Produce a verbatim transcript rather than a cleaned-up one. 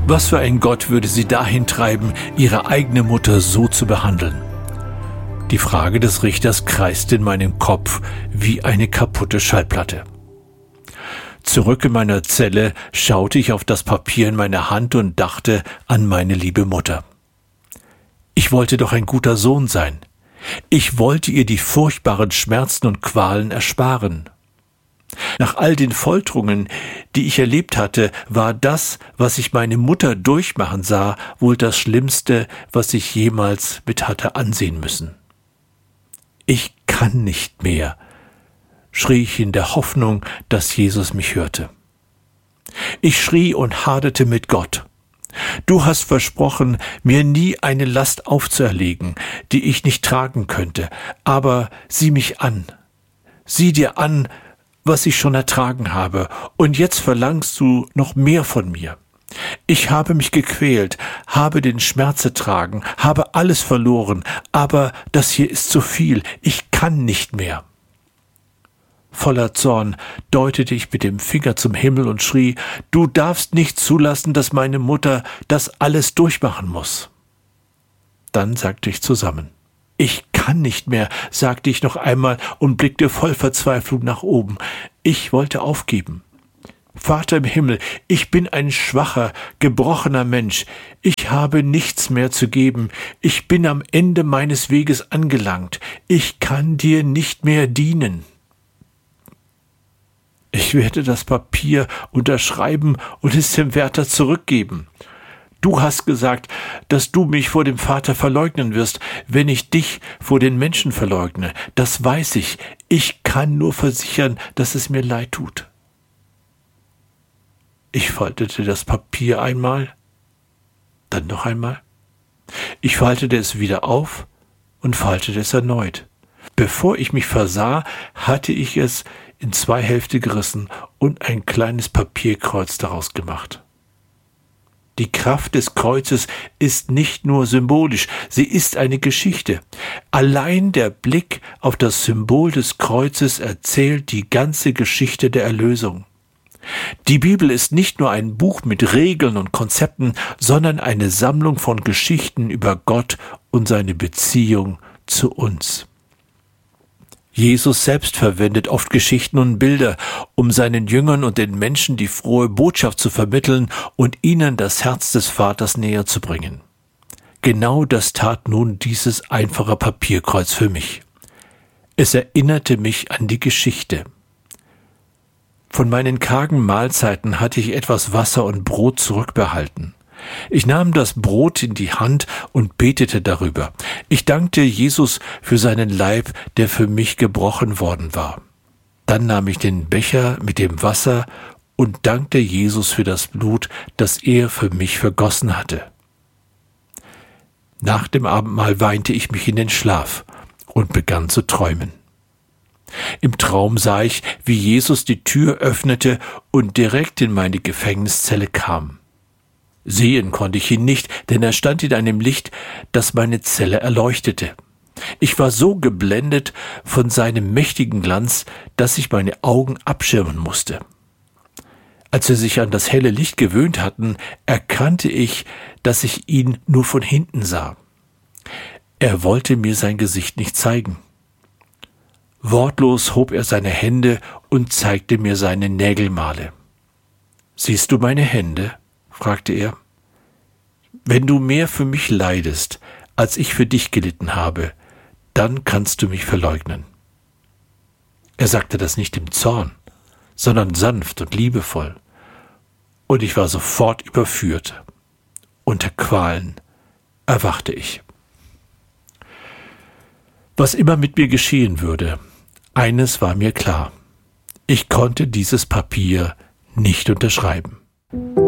Was für ein Gott würde sie dahin treiben, ihre eigene Mutter so zu behandeln? Die Frage des Richters kreiste in meinem Kopf wie eine kaputte Schallplatte. Zurück in meiner Zelle schaute ich auf das Papier in meiner Hand und dachte an meine liebe Mutter. Ich wollte doch ein guter Sohn sein. Ich wollte ihr die furchtbaren Schmerzen und Qualen ersparen. Nach all den Folterungen, die ich erlebt hatte, war das, was ich meine Mutter durchmachen sah, wohl das Schlimmste, was ich jemals mit hatte ansehen müssen. Ich kann nicht mehr, schrie ich in der Hoffnung, dass Jesus mich hörte. Ich schrie und haderte mit Gott. Du hast versprochen, mir nie eine Last aufzuerlegen, die ich nicht tragen könnte, aber sieh mich an. Sieh dir an, was ich schon ertragen habe, und jetzt verlangst du noch mehr von mir. Ich habe mich gequält, habe den Schmerz ertragen, habe alles verloren, aber das hier ist zu viel, ich kann nicht mehr. Voller Zorn deutete ich mit dem Finger zum Himmel und schrie, du darfst nicht zulassen, dass meine Mutter das alles durchmachen muss. Dann sagte ich zusammen. Ich kann nicht mehr, sagte ich noch einmal und blickte voll Verzweiflung nach oben. Ich wollte aufgeben. Vater im Himmel, ich bin ein schwacher, gebrochener Mensch. Ich habe nichts mehr zu geben. Ich bin am Ende meines Weges angelangt. Ich kann dir nicht mehr dienen. Ich werde das Papier unterschreiben und es dem Wärter zurückgeben. Du hast gesagt, dass du mich vor dem Vater verleugnen wirst, wenn ich dich vor den Menschen verleugne. Das weiß ich. Ich kann nur versichern, dass es mir leid tut. Ich faltete das Papier einmal, dann noch einmal. Ich faltete es wieder auf und faltete es erneut. Bevor ich mich versah, hatte ich es in zwei Hälfte gerissen und ein kleines Papierkreuz daraus gemacht. Die Kraft des Kreuzes ist nicht nur symbolisch, sie ist eine Geschichte. Allein der Blick auf das Symbol des Kreuzes erzählt die ganze Geschichte der Erlösung. Die Bibel ist nicht nur ein Buch mit Regeln und Konzepten, sondern eine Sammlung von Geschichten über Gott und seine Beziehung zu uns. Jesus selbst verwendet oft Geschichten und Bilder, um seinen Jüngern und den Menschen die frohe Botschaft zu vermitteln und ihnen das Herz des Vaters näher zu bringen. Genau das tat nun dieses einfache Papierkreuz für mich. Es erinnerte mich an die Geschichte. Von meinen kargen Mahlzeiten hatte ich etwas Wasser und Brot zurückbehalten. Ich nahm das Brot in die Hand und betete darüber. Ich dankte Jesus für seinen Leib, der für mich gebrochen worden war. Dann nahm ich den Becher mit dem Wasser und dankte Jesus für das Blut, das er für mich vergossen hatte. Nach dem Abendmahl weinte ich mich in den Schlaf und begann zu träumen. Im Traum sah ich, wie Jesus die Tür öffnete und direkt in meine Gefängniszelle kam. Sehen konnte ich ihn nicht, denn er stand in einem Licht, das meine Zelle erleuchtete. Ich war so geblendet von seinem mächtigen Glanz, dass ich meine Augen abschirmen musste. Als sie sich an das helle Licht gewöhnt hatten, erkannte ich, dass ich ihn nur von hinten sah. Er wollte mir sein Gesicht nicht zeigen. Wortlos hob er seine Hände und zeigte mir seine Nägelmale. »Siehst du meine Hände?« fragte er. »Wenn du mehr für mich leidest, als ich für dich gelitten habe, dann kannst du mich verleugnen.« Er sagte das nicht im Zorn, sondern sanft und liebevoll. Und ich war sofort überführt. Unter Qualen erwachte ich. Was immer mit mir geschehen würde, eines war mir klar: Ich konnte dieses Papier nicht unterschreiben.